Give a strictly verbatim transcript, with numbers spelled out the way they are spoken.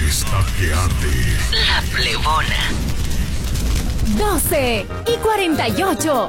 está que arde. La Plebona. doce y cuarenta y ocho.